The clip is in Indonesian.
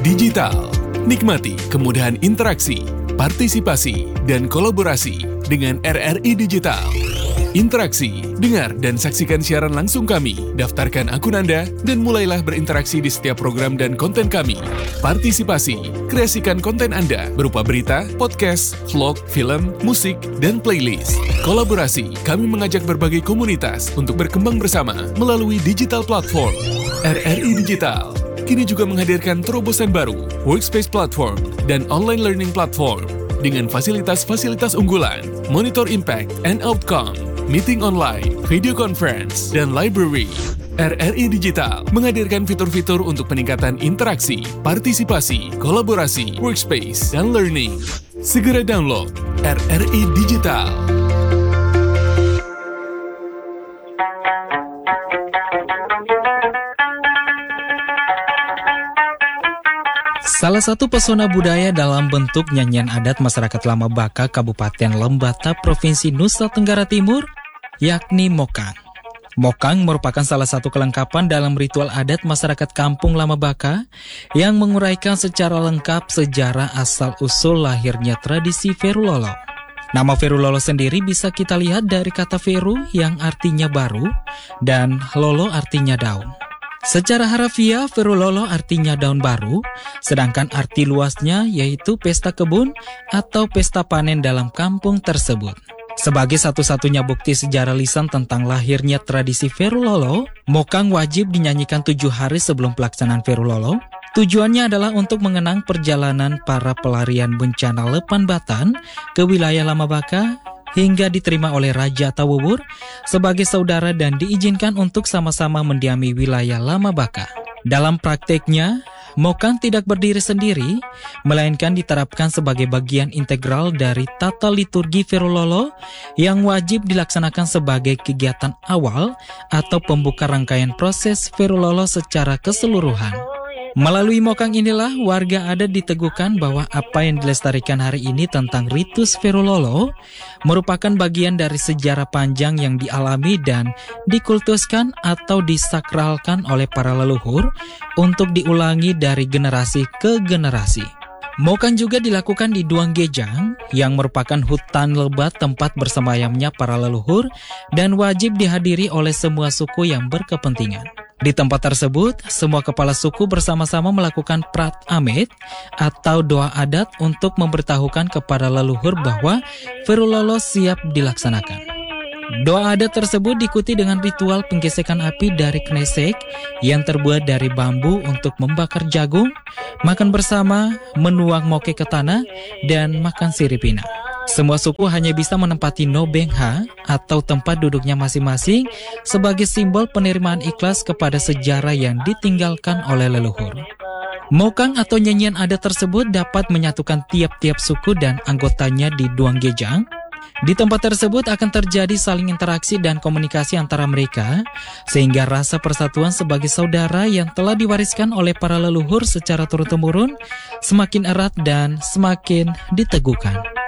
Digital. Nikmati kemudahan interaksi, partisipasi, dan kolaborasi dengan RRI Digital. Interaksi, dengar dan saksikan siaran langsung kami, daftarkan akun Anda, dan mulailah berinteraksi di setiap program dan konten kami. Partisipasi, kreasikan konten Anda berupa berita, podcast, vlog, film, musik, dan playlist. Kolaborasi, kami mengajak berbagai komunitas untuk berkembang bersama melalui digital platform. RRI Digital kini juga menghadirkan terobosan baru, workspace platform, dan online learning platform dengan fasilitas-fasilitas unggulan, monitor impact and outcome, meeting online, video conference, dan library. RRI Digital menghadirkan fitur-fitur untuk peningkatan interaksi, partisipasi, kolaborasi, workspace, dan learning. Segera download RRI Digital. Salah satu pesona budaya dalam bentuk nyanyian adat masyarakat Lama Baka Kabupaten Lembata Provinsi Nusa Tenggara Timur, yakni Mokang. Mokang merupakan salah satu kelengkapan dalam ritual adat masyarakat Kampung Lama Baka yang menguraikan secara lengkap sejarah asal-usul lahirnya tradisi Ferulolo. Nama Ferulolo sendiri bisa kita lihat dari kata Feru yang artinya baru dan Lolo artinya daun. Secara harafiah, Ferulolo artinya daun baru, sedangkan arti luasnya yaitu pesta kebun atau pesta panen dalam kampung tersebut. Sebagai satu-satunya bukti sejarah lisan tentang lahirnya tradisi Ferulolo, Mokang wajib dinyanyikan 7 hari sebelum pelaksanaan Ferulolo. Tujuannya adalah untuk mengenang perjalanan para pelarian bencana Lepan Batan ke wilayah Lama Baka hingga diterima oleh Raja Tawuwur sebagai saudara dan diizinkan untuk sama-sama mendiami wilayah Lama Baka. Dalam prakteknya, Mokang tidak berdiri sendiri, melainkan diterapkan sebagai bagian integral dari tata liturgi Ferulolo yang wajib dilaksanakan sebagai kegiatan awal atau pembuka rangkaian proses Ferulolo secara keseluruhan. Melalui Mokang inilah warga adat diteguhkan bahwa apa yang dilestarikan hari ini tentang ritus Ferulolo merupakan bagian dari sejarah panjang yang dialami dan dikultuskan atau disakralkan oleh para leluhur untuk diulangi dari generasi ke generasi. Mokang juga dilakukan di Duang Gejang yang merupakan hutan lebat tempat bersemayamnya para leluhur dan wajib dihadiri oleh semua suku yang berkepentingan. Di tempat tersebut, semua kepala suku bersama-sama melakukan prat amit atau doa adat untuk memberitahukan kepada leluhur bahwa Ferulolo siap dilaksanakan. Doa adat tersebut diikuti dengan ritual penggesekan api dari knesek yang terbuat dari bambu untuk membakar jagung, makan bersama, menuang moke ke tanah, dan makan siripina. Semua suku hanya bisa menempati nobengha atau tempat duduknya masing-masing sebagai simbol penerimaan ikhlas kepada sejarah yang ditinggalkan oleh leluhur. Mokang atau nyanyian adat tersebut dapat menyatukan tiap-tiap suku dan anggotanya di Duang Gejang. Di tempat tersebut akan terjadi saling interaksi dan komunikasi antara mereka, sehingga rasa persatuan sebagai saudara yang telah diwariskan oleh para leluhur secara turun-temurun semakin erat dan semakin diteguhkan.